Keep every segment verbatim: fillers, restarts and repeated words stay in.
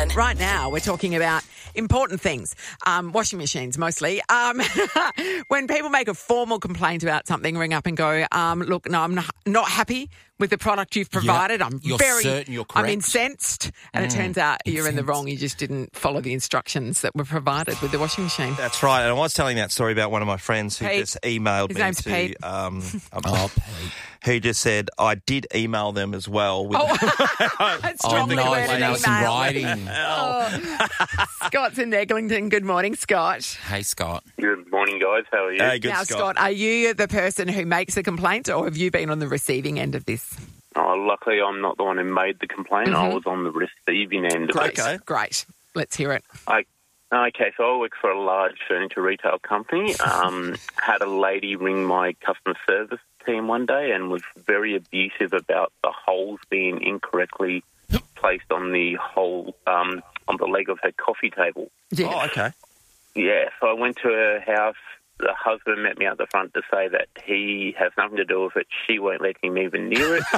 Right now, we're talking about important things, um, washing machines mostly. Um, when people make a formal complaint about something, ring up and go, um, look, no, I'm not, not happy with the product you've provided. Yep. I'm You're very, certain you're correct. I'm incensed. And mm. it turns out you're in the wrong. You just didn't follow the instructions that were provided with the washing machine. That's right. And I was telling that story about one of my friends who Pete. just emailed His me name's to... Pete. Um, um, oh, Pete. Who just said, I did email them as well. With oh, that's strongly oh, no, worded now it's in email. writing. oh. Scott's in Eglinton. Good morning, Scott. Hey, Scott. Good morning, guys. How are you? Hey, good, now, Scott. Scott, are you the person who makes a complaint or have you been on the receiving end of this? Oh, luckily, I'm not the one who made the complaint. Mm-hmm. I was on the receiving end of Great. it. Okay. Great. Let's hear it. I, okay, so I work for a large furniture retail company. Um, had a lady ring my customer service team one day and was very abusive about the holes being incorrectly placed on the hole um, on the leg of her coffee table. Yeah. Oh, okay. Yeah, so I went to her house. The husband met me out the front to say that he has nothing to do with it. She won't let him even near it.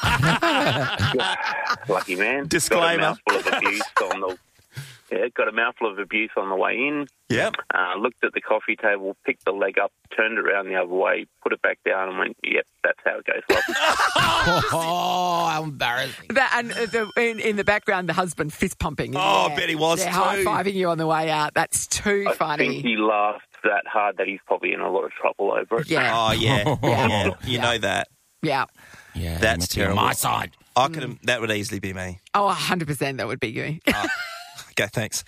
Lucky man. Disclaimer. Got a mouthful of abuse on the yeah, got a mouthful of abuse on the way in. Yep. Uh, looked at the coffee table, picked the leg up, turned it around the other way, put it back down, and went, "Yep, that's how it goes." oh, how embarrassing! That, and uh, the, in, in the background, the husband fist pumping. Oh, yeah. I bet he was yeah, too. high fiving you on the way out. That's too I funny. think he laughed that hard that he's probably in a lot of trouble over it. Yeah. Oh, yeah. yeah. You Yeah. know that. Yeah. Yeah, That's must be on terrible. my side. I could have, that would easily be me. Oh, one hundred percent that would be you. Oh, okay, thanks.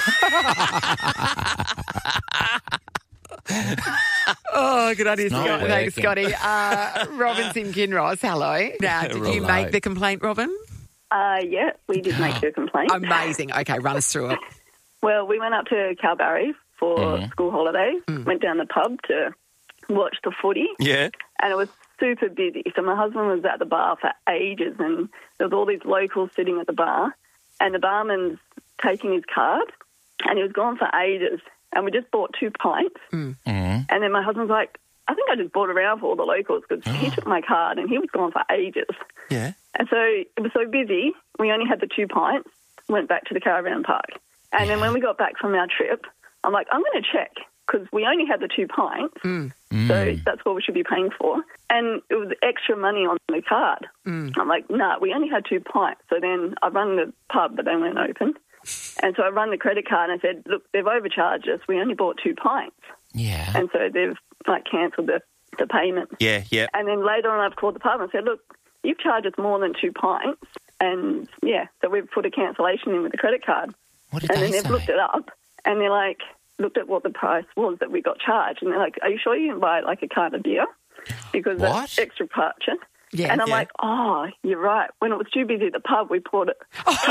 oh, good idea, not Scott. Thanks, working. Scotty. Uh, Robinson Kinross, hello. Now, did you Hello. make the complaint, Robin? Uh, yeah, we did make a complaint. Amazing. Okay, run us through it. Well, we went up to Kalbarri for Mhm. school holidays, went down the pub to watch the footy, Yeah. and it was super busy. So my husband was at the bar for ages, and there was all these locals sitting at the bar, and the barman's taking his card, and he was gone for ages. And we just bought two pints, Mm. and then my husband's like, I think I just bought around for all the locals because he took my card, and he was gone for ages. Yeah. And so it was so busy, we only had the two pints, went back to the caravan park. And then when we got back from our trip, I'm like, I'm going to check because we only had the two pints, Mm. so that's what we should be paying for. And it was extra money on the card. Mm. I'm like, no, nah, we only had two pints. So then I run the pub, but they weren't open. And so I run the credit card and I said, look, they've overcharged us. We only bought two pints. Yeah. And so they've like cancelled the, the payment. Yeah, yeah. And then later on I've called the pub and said, look, you've charged us more than two pints. And, yeah, so we've put a cancellation in with the credit card. What did And they then they've say? looked it up and they're like, looked at what the price was that we got charged. And they're like, are you sure you didn't buy like a carton of beer? Because What? that's extra purchase. Yeah. And I'm Yeah. like, oh, you're right. When it was too busy at the pub, we poured it.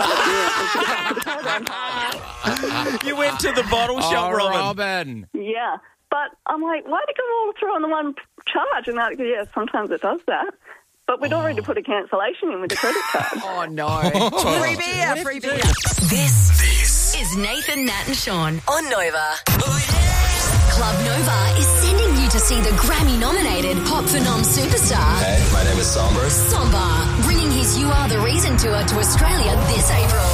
You went to the bottle shop, oh, Robin. Robin. Yeah. But I'm like, why did it go all through on the one charge? And they're like, yeah, sometimes it does that. But we'd already put a cancellation in with the credit card. Oh, no. free beer, free beer. This, this is Nathan, Nat and Sean on Nova. Club Nova is sending you to see the Grammy-nominated Pop Phenom superstar Hey, my name is Somber. Somba, bringing his You Are The Reason tour to Australia this April.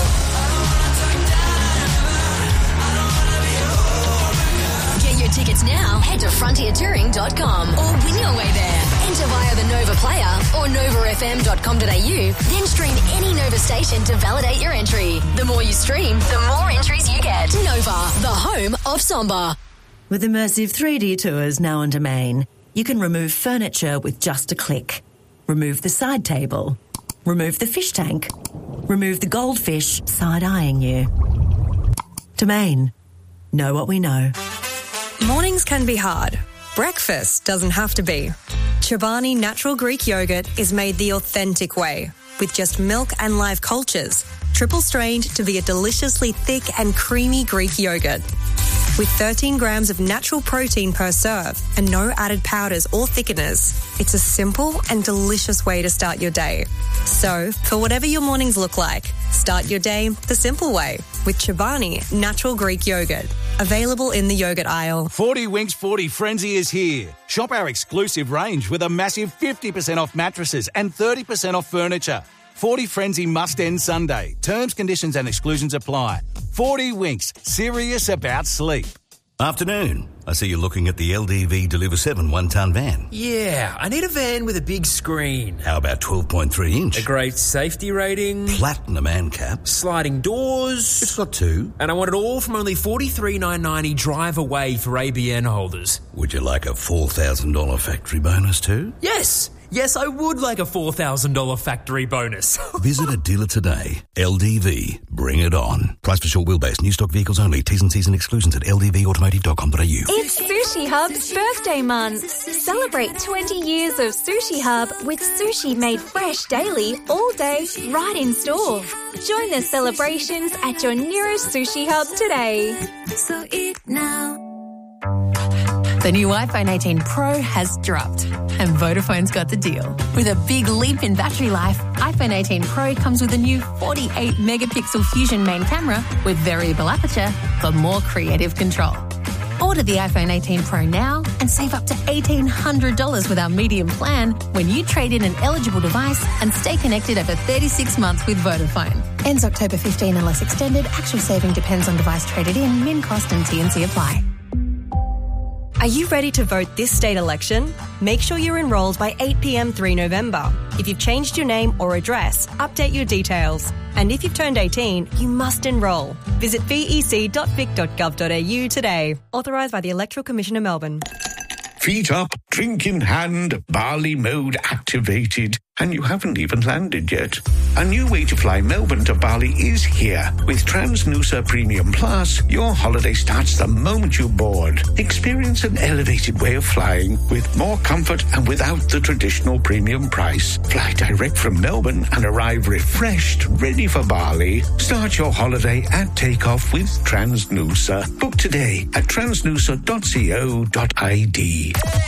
Get your tickets now. Head to frontier touring dot com or win your way there. Enter via the Nova player or nova f m dot com dot a u. Then stream any Nova station to validate your entry. The more you stream, the more entries you get. Nova, the home of Somba. With immersive three D tours now on Domain, you can remove furniture with just a click. Remove the side table. Remove the fish tank. Remove the goldfish side-eyeing you. Domain. Know what we know. Mornings can be hard. Breakfast doesn't have to be. Chobani Natural Greek Yogurt is made the authentic way, with just milk and live cultures, triple strained to be a deliciously thick and creamy Greek yogurt. With thirteen grams of natural protein per serve and no added powders or thickeners, it's a simple and delicious way to start your day. So, for whatever your mornings look like, start your day the simple way with Chobani Natural Greek Yogurt. Available in the yogurt aisle. forty Winks forty Frenzy is here. Shop our exclusive range with a massive fifty percent off mattresses and thirty percent off furniture. forty Frenzy must end Sunday. Terms, conditions and exclusions apply. forty Winks, serious about sleep. Afternoon. I see you're looking at the L D V Deliver seven one-tonne van. Yeah, I need a van with a big screen. How about twelve point three inch? A great safety rating. Platinum ANCAP. Sliding doors. It's got two. And I want it all from only forty-three thousand nine hundred ninety drive away for A B N holders. Would you like a four thousand dollars factory bonus too? Yes. Yes, I would like a four thousand dollars factory bonus. Visit a dealer today. L D V. Bring it on. Price for short wheelbase. New stock vehicles only. T's and C's and exclusions at l d v automotive dot com dot a u. It's Sushi Hub's birthday month. Celebrate twenty years of Sushi Hub with sushi made fresh daily, all day, right in store. Join the celebrations at your nearest Sushi Hub today. So eat now. The new iPhone eighteen Pro has dropped, and Vodafone's got the deal. With a big leap in battery life, iPhone eighteen Pro comes with a new forty-eight megapixel Fusion main camera with variable aperture for more creative control. Order the iPhone eighteen Pro now and save up to eighteen hundred dollars with our medium plan when you trade in an eligible device and stay connected over thirty-six months with Vodafone. Ends October fifteenth unless extended. Actual saving depends on device traded in. Min cost and T and C apply. Are you ready to vote this state election? Make sure you're enrolled by eight p m three November. If you've changed your name or address, update your details. And if you've turned eighteen, you must enrol. Visit v e c dot vic dot gov dot a u today. Authorised by the Electoral Commission of Melbourne. Feet up, drink in hand, Bali mode activated, and you haven't even landed yet. A new way to fly Melbourne to Bali is here. With TransNusa Premium Plus, your holiday starts the moment you board. Experience an elevated way of flying with more comfort and without the traditional premium price. Fly direct from Melbourne and arrive refreshed, ready for Bali. Start your holiday at takeoff with TransNusa. Book today at transnusa dot co dot i d.